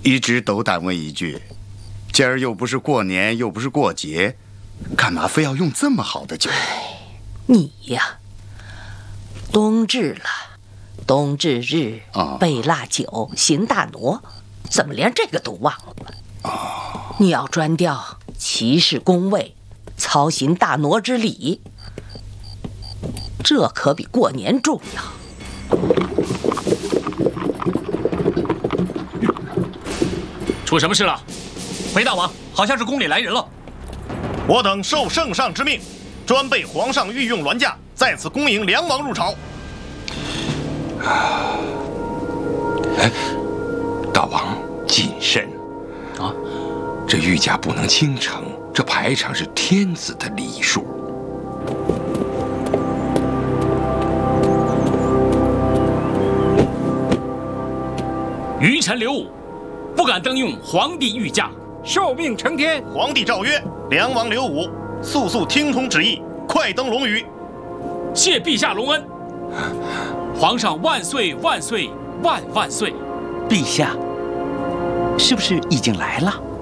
一直斗胆问一句，今儿又不是过年，又不是过节，干嘛非要用这么好的酒？ 你呀，冬至了，冬至日备腊酒，行大挪，怎么连这个都忘了？你要专调骑士宫位，操行大挪之礼，这可比过年重要。 出什么事了？回大王，好像是宫里来人了。 我等受圣上之命，专备皇上御用銮驾，在此恭迎梁王入朝。 哎，大王谨慎啊！这御驾不能倾城，这排场是天子的礼数。 余臣刘武，不敢登用皇帝御驾， 受命承天。 皇帝诏曰：梁王刘武，速速听从旨意，快登龙舆。 谢陛下隆恩。皇上万岁万岁万万岁！ 陛下，是不是已经来了？